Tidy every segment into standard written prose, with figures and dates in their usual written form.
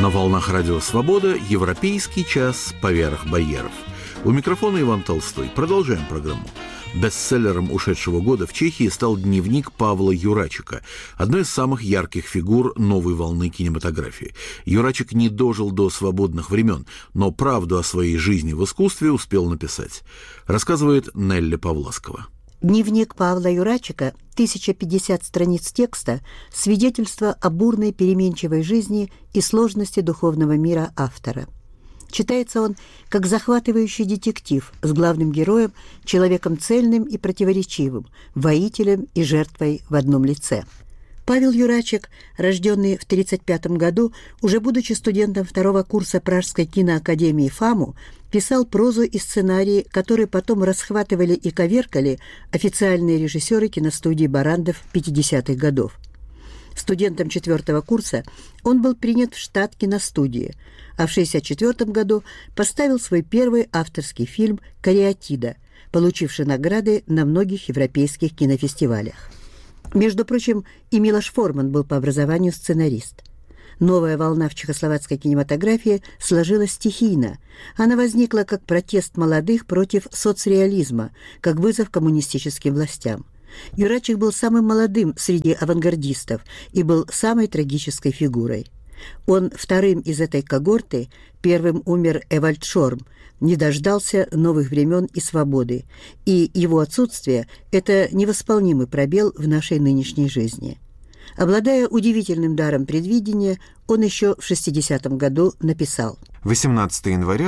На волнах радио «Свобода» европейский час поверх барьеров. У микрофона Иван Толстой. Продолжаем программу. Бестселлером ушедшего года в Чехии стал дневник Павла Юрачика, одной из самых ярких фигур новой волны кинематографии. Юрачик не дожил до свободных времен, но правду о своей жизни в искусстве успел написать. Рассказывает Нелли Павласкова. Дневник Павла Юрачика, 1050 страниц текста, свидетельство о бурной переменчивой жизни и сложности духовного мира автора. Читается он как захватывающий детектив с главным героем, человеком цельным и противоречивым, воителем и жертвой в одном лице. Павел Юрачик, рожденный в 1935 году, уже будучи студентом второго курса Пражской киноакадемии ФАМУ, писал прозу и сценарии, которые потом расхватывали и коверкали официальные режиссеры киностудии «Баррандов» 50-х годов. Студентом 4-го курса он был принят в штат киностудии, а в 1964 году поставил свой первый авторский фильм «Кариатида», получивший награды на многих европейских кинофестивалях. Между прочим, и Милош Форман был по образованию сценарист. Новая волна в чехословацкой кинематографии сложилась стихийно. Она возникла как протест молодых против соцреализма, как вызов коммунистическим властям. Юрачик был самым молодым среди авангардистов и был самой трагической фигурой. Он вторым из этой когорты, первым умер Эвальд Шорм, не дождался новых времен и свободы, и его отсутствие – это невосполнимый пробел в нашей нынешней жизни. Обладая удивительным даром предвидения, он еще в 60-м году написал: 18 января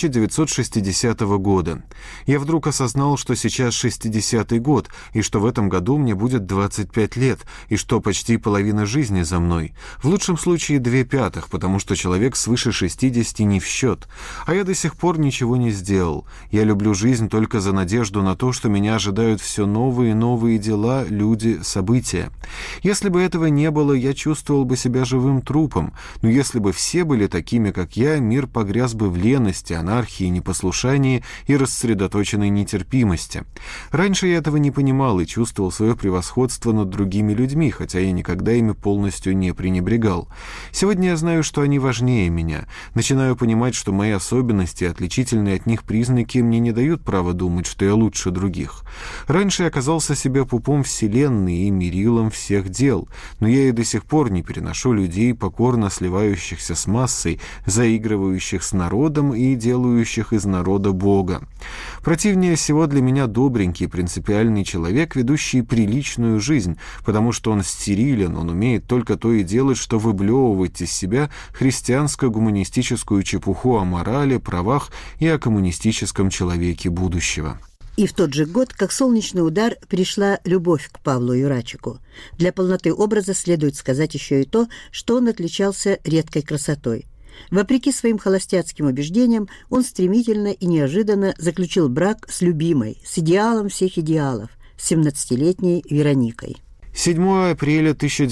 1960 года. Я вдруг осознал, что сейчас 60-й год, и что в этом году мне будет 25 лет, и что почти половина жизни за мной. В лучшем случае 2/5, потому что человек свыше 60 не в счет. А я до сих пор ничего не сделал. Я люблю жизнь только за надежду на то, что меня ожидают все новые и новые дела, люди, события. Если бы этого не было, я чувствовал бы себя живым трупом, но если бы все были такими, как я, мир погряз бы в лености, анархии, непослушании и рассредоточенной нетерпимости. Раньше я этого не понимал и чувствовал свое превосходство над другими людьми, хотя я никогда ими полностью не пренебрегал. Сегодня я знаю, что они важнее меня. Начинаю понимать, что мои особенности и отличительные от них признаки мне не дают права думать, что я лучше других. Раньше я казался себе пупом вселенной и мерилом всех дел, но я и до сих пор не переношу людей, покорно сливающихся с массой, заигрывающих с народом и делающих из народа Бога. Противнее всего для меня добренький, принципиальный человек, ведущий приличную жизнь, потому что он стерилен, он умеет только то и делать, что выблевывать из себя христианско-гуманистическую чепуху о морали, правах и о коммунистическом человеке будущего. И в тот же год, как солнечный удар, пришла любовь к Павлу Юрачику. Для полноты образа следует сказать еще и то, что он отличался редкой красотой. Вопреки своим холостяцким убеждениям, он стремительно и неожиданно заключил брак с любимой, с идеалом всех идеалов, с 17-летней Вероникой. 7 апреля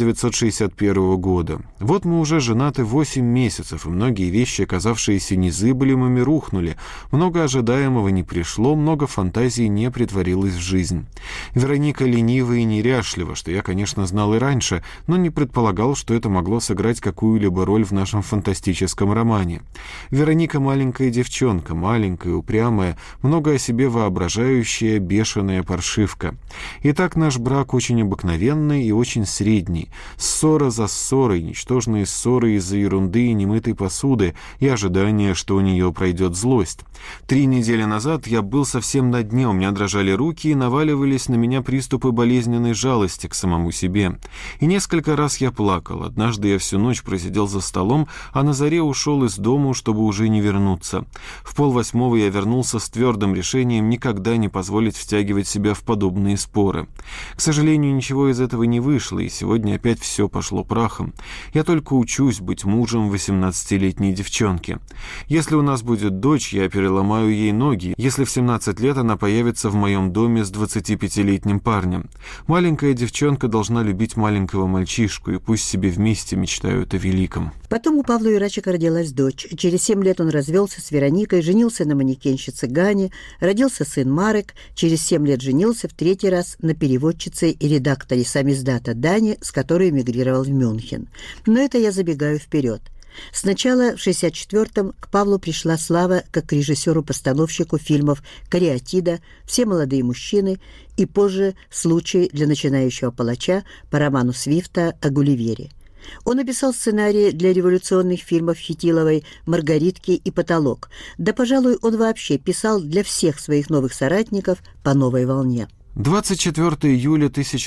1961 года. Вот мы уже женаты 8 месяцев, и многие вещи, казавшиеся незыблемыми, рухнули. Много ожидаемого не пришло, много фантазий не претворилось в жизнь. Вероника ленива и неряшлива, что я, конечно, знал и раньше, но не предполагал, что это могло сыграть какую-либо роль в нашем фантастическом романе. Вероника маленькая девчонка, маленькая, упрямая, много о себе воображающая, бешеная паршивка. Итак, наш брак очень обыкновенный и очень средний. Ссора за ссорой, ничтожные ссоры из-за ерунды и немытой посуды и ожидание, что у нее пройдет злость. 3 недели назад я был совсем на дне, у меня дрожали руки и наваливались на меня приступы болезненной жалости к самому себе. И несколько раз я плакал. Однажды я всю ночь просидел за столом, а на заре ушел из дому, чтобы уже не вернуться. В 7:30 я вернулся с твердым решением никогда не позволить втягивать себя в подобные споры. К сожалению, ничего из этого не вышло, и сегодня опять все пошло прахом. Я только учусь быть мужем 18-летней девчонки. Если у нас будет дочь, я переломаю ей ноги, если в 17 лет она появится в моем доме с 25-летним парнем. Маленькая девчонка должна любить маленького мальчишку, и пусть себе вместе мечтают о великом. Потом у Павла Юрачика родилась дочь. Через 7 лет он развелся с Вероникой, женился на манекенщице Гане, родился сын Марек, через 7 лет женился в 3-й раз на переводчице и редакторе самиздата Дане, с которой эмигрировал в Мюнхен. Но это я забегаю вперед. Сначала в 1964-м к Павлу пришла слава как к режиссеру-постановщику фильмов «Кариатида», «Все молодые мужчины» и позже «Случай для начинающего палача» по роману Свифта о Гулливере. Он написал сценарии для революционных фильмов Хитиловой «Маргаритки» и «Потолок». Да, пожалуй, он вообще писал для всех своих новых соратников по новой волне. 24 июля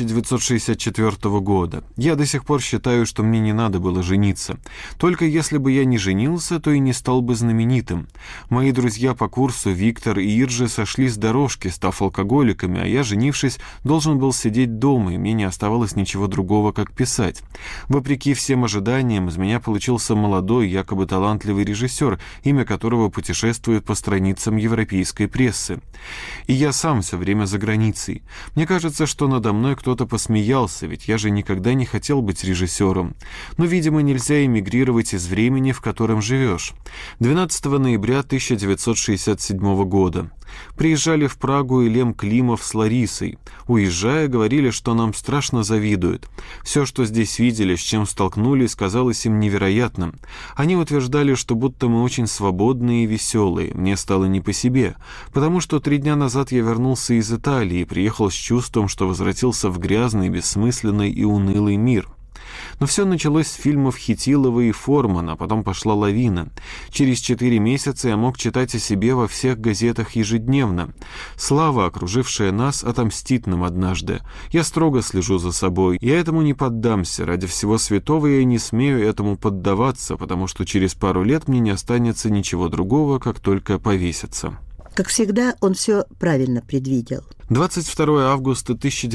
1964 года. Я до сих пор считаю, что мне не надо было жениться. Только если бы я не женился, то и не стал бы знаменитым. Мои друзья по курсу Виктор и Иржи сошли с дорожки, став алкоголиками, а я, женившись, должен был сидеть дома, и мне не оставалось ничего другого, как писать. Вопреки всем ожиданиям, из меня получился молодой, якобы талантливый режиссер, имя которого путешествует по страницам европейской прессы. И я сам все время за границей. Мне кажется, что надо мной кто-то посмеялся, ведь я же никогда не хотел быть режиссером. Но, видимо, нельзя эмигрировать из времени, в котором живешь. 12 ноября 1967 года. Приезжали в Прагу и Лем Климов с Ларисой. Уезжая, говорили, что нам страшно завидуют. Все, что здесь видели, с чем столкнулись, казалось им невероятным. Они утверждали, что будто мы очень свободные и веселые. Мне стало не по себе, потому что 3 дня назад я вернулся из Италии и приехал с чувством, что возвратился в грязный, бессмысленный и унылый мир. Но все началось с фильмов Хитилова и Формана, а потом пошла лавина. Через 4 месяца я мог читать о себе во всех газетах ежедневно. Слава, окружившая нас, отомстит нам однажды. Я строго слежу за собой. Я этому не поддамся. Ради всего святого я не смею этому поддаваться, потому что через пару лет мне не останется ничего другого, как только повеситься. Как всегда, он все правильно предвидел. 22 августа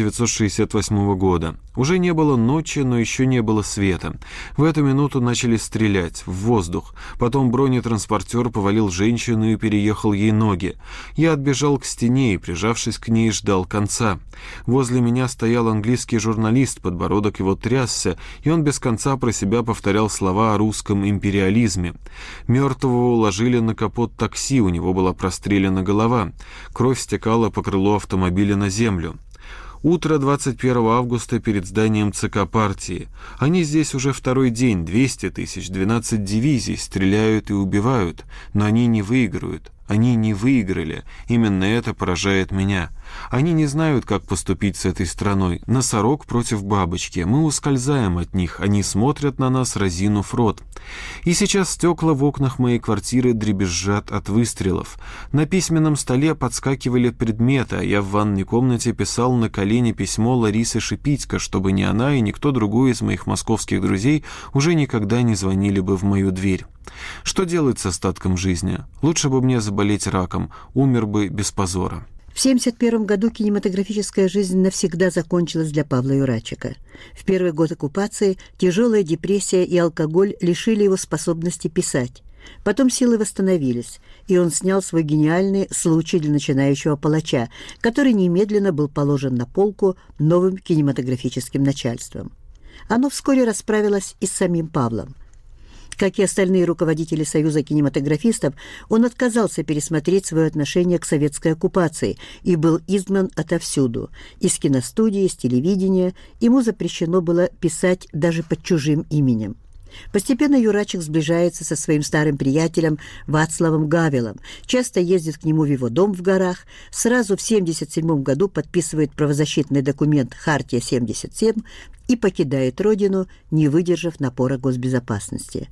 1968 года. Уже не было ночи, но еще не было света. В эту минуту начали стрелять в воздух. Потом бронетранспортер повалил женщину и переехал ей ноги. Я отбежал к стене и, прижавшись к ней, ждал конца. Возле меня стоял английский журналист, подбородок его трясся, и он без конца про себя повторял слова о русском империализме. Мертвого уложили на капот такси, у него была прострелена голова. Кровь стекала по крылу автомобиля на землю. Утро 21 августа перед зданием ЦК партии. Они здесь уже второй день, 200 тысяч, 12 дивизий, стреляют и убивают, но они не выиграют. Они не выиграли. Именно это поражает меня. Они не знают, как поступить с этой страной. Носорог против бабочки. Мы ускользаем от них. Они смотрят на нас, разинув рот. И сейчас стекла в окнах моей квартиры дребезжат от выстрелов. На письменном столе подскакивали предметы, а я в ванной комнате писал на колени письмо Ларисы Шипитько, чтобы ни она и никто другой из моих московских друзей уже никогда не звонили бы в мою дверь. Что делать с остатком жизни? Лучше бы мне заболеть раком, умер бы без позора. В 1971 году кинематографическая жизнь навсегда закончилась для Павла Юрачика. В первый год оккупации тяжелая депрессия и алкоголь лишили его способности писать. Потом силы восстановились, и он снял свой гениальный «Случай для начинающего палача», который немедленно был положен на полку новым кинематографическим начальством. Оно вскоре расправилось и с самим Павлом. Как и остальные руководители Союза кинематографистов, он отказался пересмотреть свое отношение к советской оккупации и был изгнан отовсюду. Из киностудии, из телевидения. Ему запрещено было писать даже под чужим именем. Постепенно Юрачик сближается со своим старым приятелем Вацлавом Гавелом, часто ездит к нему в его дом в горах, сразу в 1977 году подписывает правозащитный документ «Хартия-77» и покидает родину, не выдержав напора госбезопасности.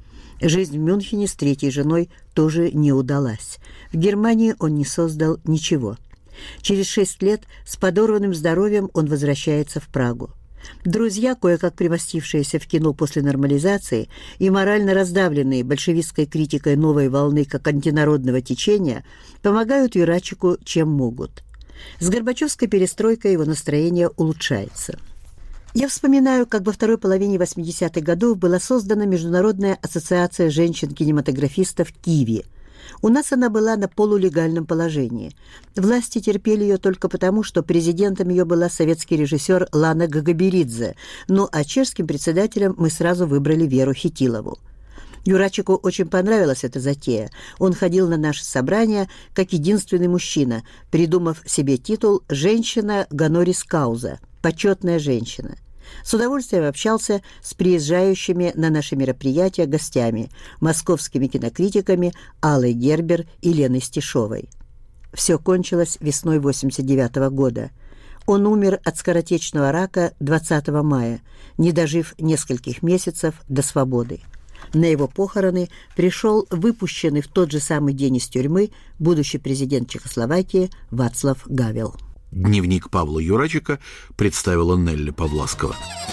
Жизнь в Мюнхене с третьей женой тоже не удалась. В Германии он не создал ничего. Через 6 лет с подорванным здоровьем он возвращается в Прагу. Друзья, кое-как примостившиеся в кино после нормализации и морально раздавленные большевистской критикой новой волны как антинародного течения, помогают Юрачику чем могут. С Горбачевской перестройкой его настроение улучшается. Я вспоминаю, как во второй половине 80-х годов была создана Международная ассоциация женщин-кинематографистов «Киви». У нас она была на полулегальном положении. Власти терпели ее только потому, что президентом ее была советский режиссер Лана Гагаберидзе, ну а чешским председателем мы сразу выбрали Веру Хитилову. Юрачику очень понравилась эта затея. Он ходил на наши собрания как единственный мужчина, придумав себе титул «Женщина гонорис кауза» – «Почетная женщина». С удовольствием общался с приезжающими на наши мероприятия гостями, московскими кинокритиками Аллой Гербер и Леной Стишовой. Все кончилось весной 1989 года. Он умер от скоротечного рака 20 мая, не дожив нескольких месяцев до свободы. На его похороны пришел выпущенный в тот же самый день из тюрьмы будущий президент Чехословакии Вацлав Гавел. Дневник Павла Юрачика представила Нелли Павласкова.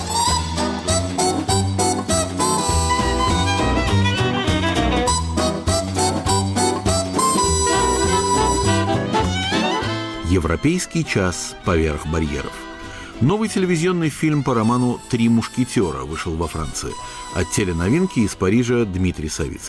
Европейский час поверх барьеров. Новый телевизионный фильм по роману «Три мушкетера» вышел во Франции. От теленовинки из Парижа Дмитрий Савицкий.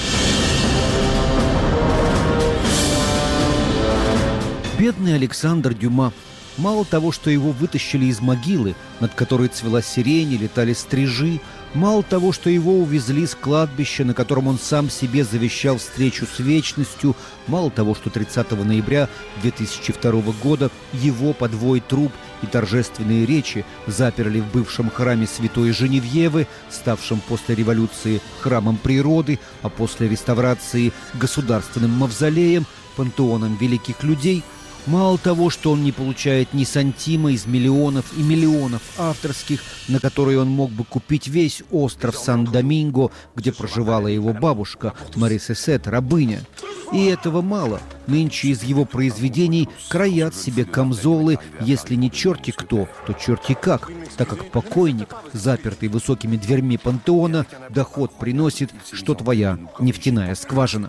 Бедный Александр Дюма. Мало того, что его вытащили из могилы, над которой цвела сирень и летали стрижи, мало того, что его увезли с кладбища, на котором он сам себе завещал встречу с вечностью, мало того, что 30 ноября 2002 года его подвой труп и торжественные речи заперли в бывшем храме Святой Женевьевы, ставшем после революции храмом природы, а после реставрации государственным мавзолеем, пантеоном великих людей. Мало того, что он не получает ни сантима из миллионов и миллионов авторских, на которые он мог бы купить весь остров Сан-Доминго, где проживала его бабушка Мариса Сет, рабыня. И этого мало. Нынче из его произведений краят себе камзолы, если не черти кто, то черти как, так как покойник, запертый высокими дверьми пантеона, доход приносит, что твоя нефтяная скважина.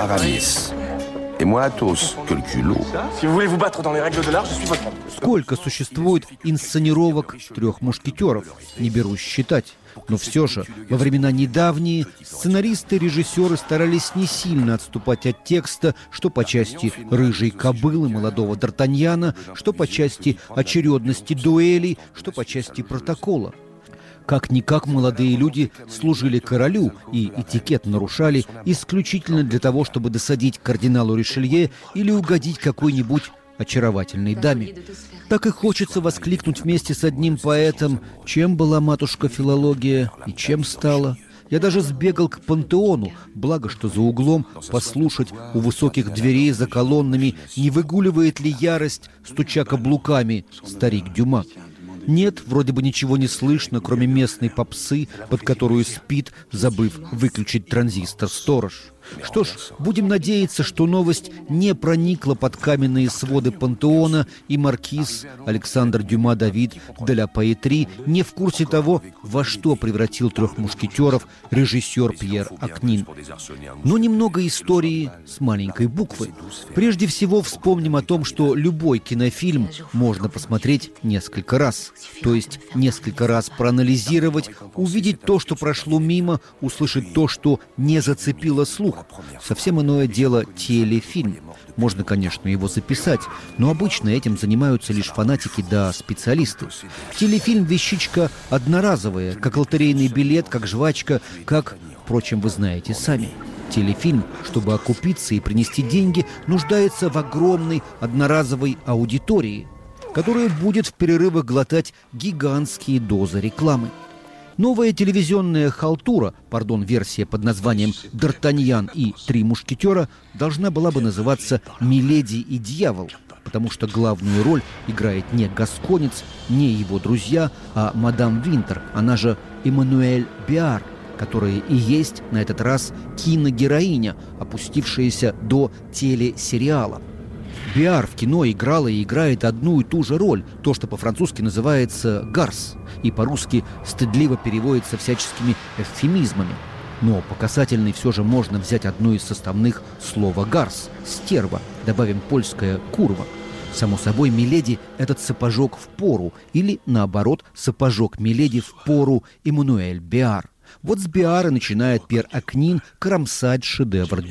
Сколько существует инсценировок «Трех мушкетеров», не берусь считать. Но все же, во времена недавние, сценаристы и режиссеры старались не сильно отступать от текста, что по части «Рыжей кобылы» молодого Д'Артаньяна, что по части очередности дуэлей, что по части протокола. Как-никак молодые люди служили королю и этикет нарушали исключительно для того, чтобы досадить кардиналу Ришелье или угодить какой-нибудь очаровательной даме. Так и хочется воскликнуть вместе с одним поэтом, чем была матушка филология и чем стала. Я даже сбегал к пантеону, благо что за углом послушать у высоких дверей за колоннами, не выгуливает ли ярость, стуча каблуками, старик Дюма. Нет, вроде бы ничего не слышно, кроме местной попсы, под которую спит, забыв выключить транзистор, сторож. Что ж, будем надеяться, что новость не проникла под каменные своды пантеона, и маркиз Александр Дюма Давид де ла Поэтри не в курсе того, во что превратил трех мушкетеров режиссер Пьер Акнин. Но немного истории с маленькой буквы. Прежде всего вспомним о том, что любой кинофильм можно посмотреть несколько раз. То есть несколько раз проанализировать, увидеть то, что прошло мимо, услышать то, что не зацепило слух. Совсем иное дело телефильм. Можно, конечно, его записать, но обычно этим занимаются лишь фанатики да специалисты. Телефильм – вещичка одноразовая, как лотерейный билет, как жвачка, как, впрочем, вы знаете сами. Телефильм, чтобы окупиться и принести деньги, нуждается в огромной одноразовой аудитории, которая будет в перерывах глотать гигантские дозы рекламы. Новая телевизионная халтура, версия под названием «Д'Артаньян и три мушкетера» должна была бы называться «Миледи и дьявол», потому что главную роль играет не гасконец, не его друзья, а мадам Винтер, она же Эммануэль Биар, которая и есть на этот раз киногероиня, опустившаяся до телесериала. Биар в кино играла и играет одну и ту же роль, то, что по-французски называется «гарс», и по-русски стыдливо переводится всяческими эвфемизмами. Но по касательной все же можно взять одно из составных слова «гарс» – «стерва», добавим польское «курва». Само собой, миледи – этот сапожок в пору, или, наоборот, сапожок миледи в пору Эммануэль Биар. Вот с Биара начинает Пьер Акнин кромсать шедевр Дюма.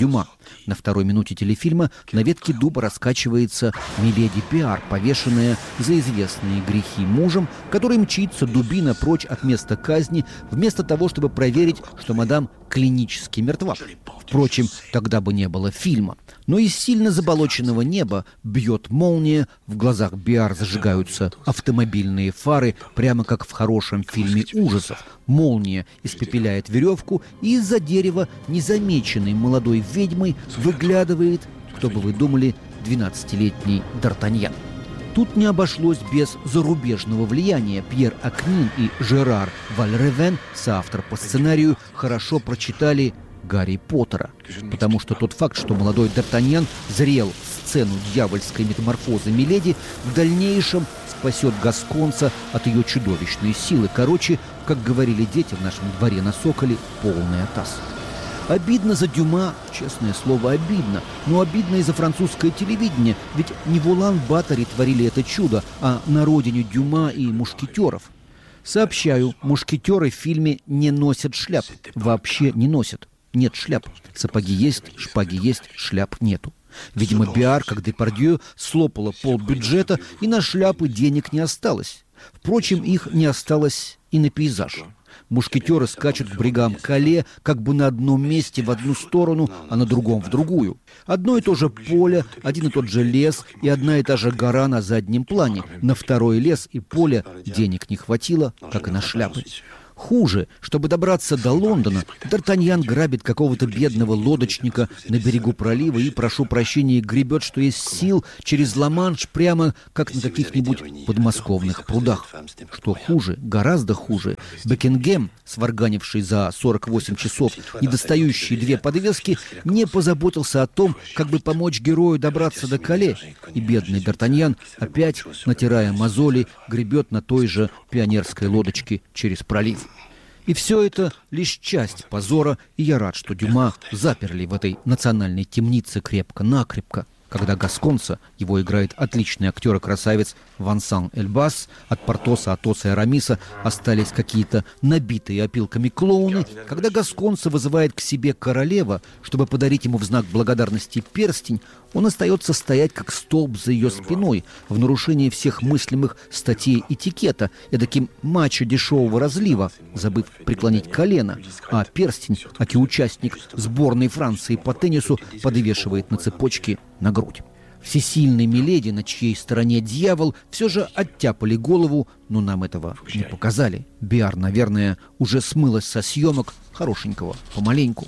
На второй минуте телефильма на ветке дуба раскачивается миледи Пиар, повешенная за известные грехи мужем, который мчится дубина прочь от места казни, вместо того, чтобы проверить, что мадам клинически мертва. Впрочем, тогда бы не было фильма. Но из сильно заболоченного неба бьет молния, в глазах Биар зажигаются автомобильные фары, прямо как в хорошем фильме ужасов. Молния испепеляет веревку, и из-за дерева незамеченной молодой ведьмой выглядывает, кто бы вы думали, 12-летний Д'Артаньян. Тут не обошлось без зарубежного влияния. Пьер Акнин и Жерар Вальревен, соавтор по сценарию, хорошо прочитали Гарри Поттера. Потому что тот факт, что молодой Д'Артаньян зрел сцену дьявольской метаморфозы Миледи, в дальнейшем спасет гасконца от ее чудовищной силы. Короче, как говорили дети в нашем дворе на Соколе, полный атас. Обидно за Дюма, честное слово, обидно. Но обидно и за французское телевидение, ведь не в Улан-Баторе творили это чудо, а на родине Дюма и мушкетеров. Сообщаю, мушкетеры в фильме не носят шляп. Вообще не носят. Нет шляп. Сапоги есть, шпаги есть, шляп нету. Видимо, Биар, как Депардье, слопала полбюджета, и на шляпы денег не осталось. Впрочем, их не осталось и на пейзаж. Мушкетеры скачут к брегам Кале как бы на одном месте в одну сторону, а на другом в другую. Одно и то же поле, один и тот же лес и одна и та же гора на заднем плане. На второй лес и поле денег не хватило, как и на шляпы. Хуже, чтобы добраться до Лондона, Д'Артаньян грабит какого-то бедного лодочника на берегу пролива и, прошу прощения, гребет, что есть сил, через Ла-Манш, прямо как на каких-нибудь подмосковных прудах. Что хуже, гораздо хуже, Бекингем, сварганивший за 48 часов недостающие 2 подвески, не позаботился о том, как бы помочь герою добраться до Кале. И бедный Д'Артаньян, опять, натирая мозоли, гребет на той же пионерской лодочке через пролив. И все это лишь часть позора, и я рад, что Дюма заперли в этой национальной темнице крепко-накрепко. Когда гасконца, его играет отличный актер и красавец Вансан Эльбас, от Портоса, Атоса и Арамиса остались какие-то набитые опилками клоуны. Когда гасконца вызывает к себе королева, чтобы подарить ему в знак благодарности перстень, он остается стоять как столб за ее спиной, в нарушении всех мыслимых статей этикета, эдаким мачо дешевого разлива, забыв преклонить колено, а перстень, аки участник сборной Франции по теннису, подвешивает на цепочке на грудь. Всесильной Миледи, на чьей стороне дьявол, все же оттяпали голову, но нам этого не показали. Биар, наверное, уже смылась со съемок хорошенького помаленьку.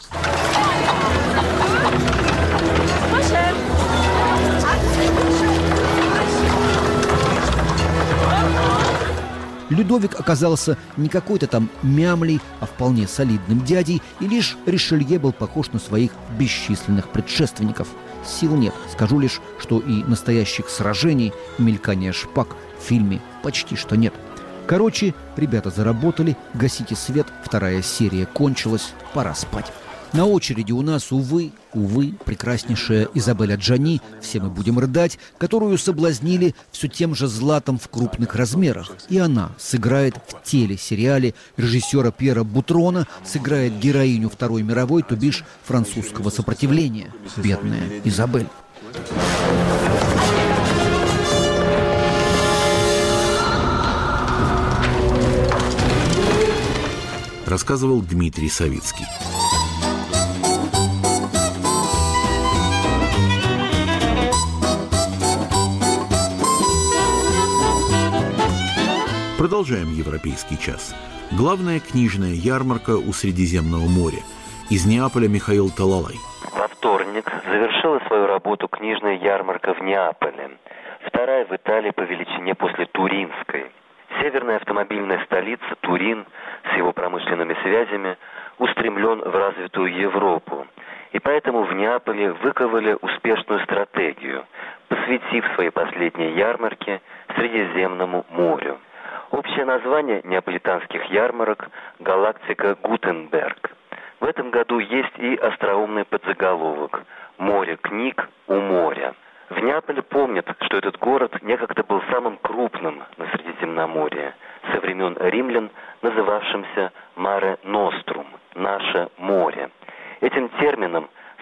Людовик оказался не какой-то там мямлей, а вполне солидным дядей, и лишь Ришелье был похож на своих бесчисленных предшественников. Сил нет, скажу лишь, что и настоящих сражений, мелькания шпаг в фильме почти что нет. Короче, ребята заработали, гасите свет, 2-я серия кончилась, пора спать. На очереди у нас, увы, прекраснейшая Изабель Аджани, все мы будем рыдать, которую соблазнили все тем же златом в крупных размерах. И она сыграет в телесериале режиссера Пьера Бутрона, сыграет героиню Второй мировой, то бишь французского сопротивления. Бедная Изабель. Рассказывал Дмитрий Савицкий. Продолжаем «Европейский час». Главная книжная ярмарка у Средиземного моря. Из Неаполя Михаил Талалай. Во вторник завершила свою работу книжная ярмарка в Неаполе. 2-я в Италии по величине после Туринской. Северная автомобильная столица Турин с его промышленными связями устремлен в развитую Европу. И поэтому в Неаполе выковали успешную стратегию, посвятив свои последние ярмарки Средиземному морю. Общее название неаполитанских ярмарок – «Галактика Гутенберг». В этом году есть и остроумный подзаголовок «Море книг у моря». В Неаполе помнят, что этот город некогда был самым крупным на Средиземноморье, со времен римлян, называвшимся «Маре Нострум» – «Наше море». Этим термином с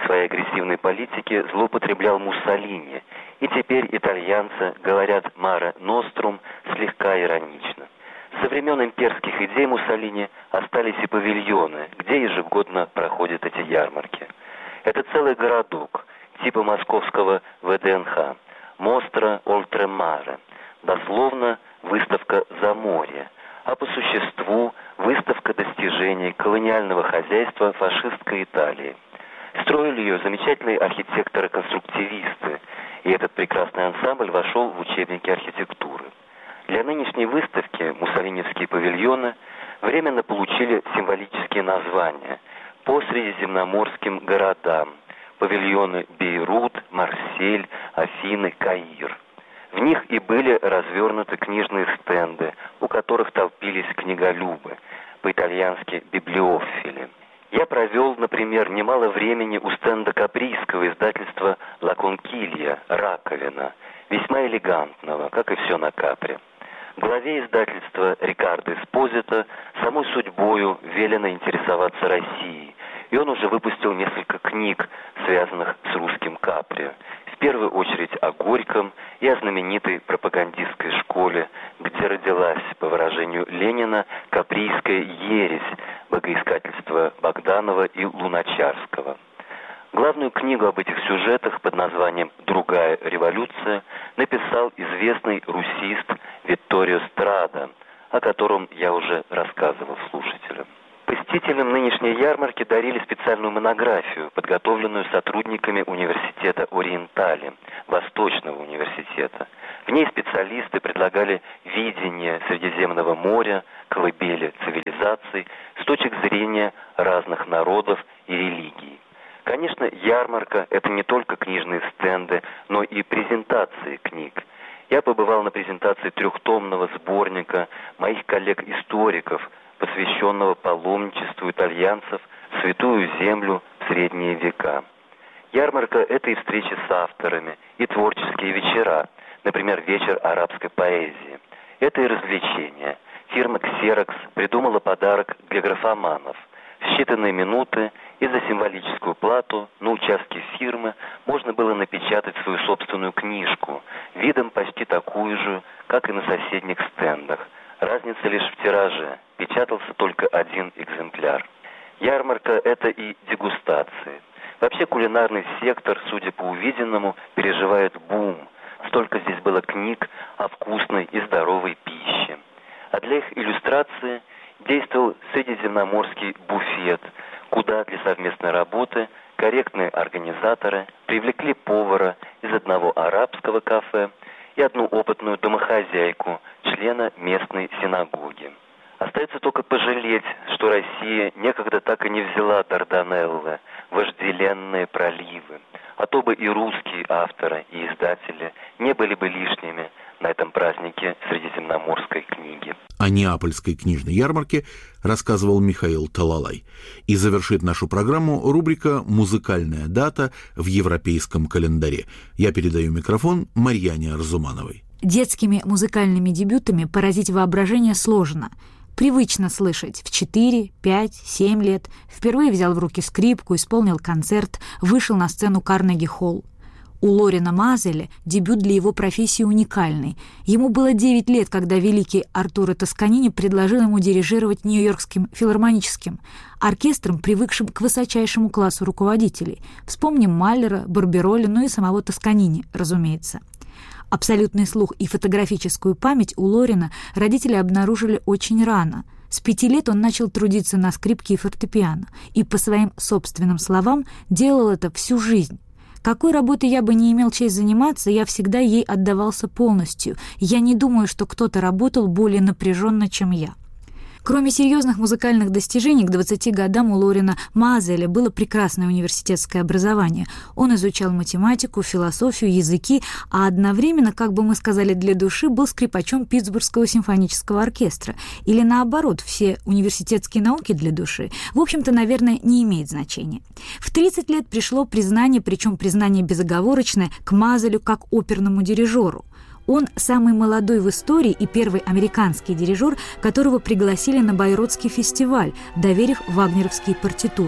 своей агрессивной политике злоупотреблял Муссолини, и теперь итальянцы говорят «Маре Нострум» слегка иронично. Со времен имперских идей Муссолини остались и павильоны, где ежегодно проходят эти ярмарки. Это целый городок, типа московского ВДНХ, Мостра Ольтремаре, дословно выставка «За море», а по существу выставка достижений колониального хозяйства фашистской Италии. Строили ее замечательные архитекторы-конструктивисты, и этот прекрасный ансамбль вошел в учебники архитектуры. Для нынешней выставки муссолиневские павильоны временно получили символические названия по средиземноморским городам: павильоны Бейрут, Марсель, Афины, Каир. В них и были развернуты книжные стенды, у которых толпились книголюбы, по-итальянски библиофили. Я провел, например, немало времени у стенда каприйского издательства «Ла Конкилья» «Раковина», весьма элегантного, как и все на Капри. Главе издательства Рикардо Эспозито самой судьбою велено интересоваться Россией, и он уже выпустил несколько книг, связанных с русским Капри. В первую очередь о Горьком и о знаменитой пропагандистской школе, где родилась, по выражению Ленина, каприйская ересь богоискательства Богданова и Луначарского. Главную книгу об этих сюжетах под названием «Другая революция» написал известный русист Витторио Страда, о котором я уже рассказывал слушателям. Посетителям нынешней ярмарки дарили специальную монографию, подготовленную сотрудниками университета Ориентале, Восточного университета. В ней специалисты предлагали видение Средиземного моря, колыбели цивилизаций с точек зрения разных народов и религий. Конечно, ярмарка – это не только книжные стенды, но и презентации книг. Я побывал на презентации трехтомного сборника моих коллег-историков, посвященного паломничеству итальянцев в Святую Землю в средние века. Ярмарка – это и встречи с авторами, и творческие вечера, например, вечер арабской поэзии. Это и развлечения. Фирма Xerox придумала подарок для графоманов. В считанные минуты и за символическую плату на участке фирмы можно было напечатать свою собственную книжку, видом почти такую же, как и на соседних стендах. Разница лишь в тираже. Печатался только один экземпляр. Ярмарка – это и дегустации. Вообще кулинарный сектор, судя по увиденному, переживает бум. Столько здесь было книг о вкусной и здоровой пище. А для их иллюстрации действовал средиземноморский буфет, куда для совместной работы корректные организаторы привлекли повара из одного арабского кафе и одну опытную домохозяйку, члена местной синагоги. Остается только пожалеть, что Россия некогда так и не взяла Дарданеллы, вожделенные проливы, а то бы и русские авторы и издатели не были бы лишними на этом празднике средиземноморской книги. О Неапольской книжной ярмарке рассказывал Михаил Талалай. И завершит нашу программу рубрика «Музыкальная дата в европейском календаре». Я передаю микрофон Марьяне Арзумановой. Детскими музыкальными дебютами поразить воображение сложно. Привычно слышать в 4, 5, 7 лет. Впервые взял в руки скрипку, исполнил концерт, вышел на сцену Карнеги-холл. У Лорена Мазеля дебют для его профессии уникальный. Ему было 9 лет, когда великий Артуро Тосканини предложил ему дирижировать Нью-Йоркским филармоническим оркестром, привыкшим к высочайшему классу руководителей. Вспомним Маллера, Барбероли, ну и самого Тосканини, разумеется. Абсолютный слух и фотографическую память у Лорена родители обнаружили очень рано. С 5 лет он начал трудиться на скрипке и фортепиано, и, по своим собственным словам, делал это всю жизнь. Какой работой я бы не имел честь заниматься, я всегда ей отдавался полностью. Я не думаю, что кто-то работал более напряженно, чем я. Кроме серьезных музыкальных достижений, к 20 годам у Лорена Мазеля было прекрасное университетское образование. Он изучал математику, философию, языки, а одновременно, как бы мы сказали, для души был скрипачом Питтсбургского симфонического оркестра. Или наоборот, все университетские науки для души. В общем-то, наверное, не имеет значения. В 30 лет пришло признание, причем признание безоговорочное, к Мазелю как оперному дирижеру. Он самый молодой в истории и первый американский дирижер, которого пригласили на Байротский фестиваль, доверив вагнеровские партитуры.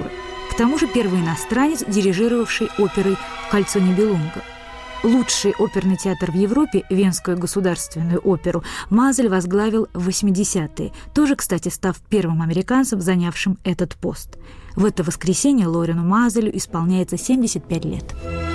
К тому же первый иностранец, дирижировавший оперой «Кольцо Нибелунга». Лучший оперный театр в Европе, Венскую государственную оперу, Мазель возглавил в 80-е, тоже, кстати, став первым американцем, занявшим этот пост. В это воскресенье Лорину Мазелю исполняется 75 лет.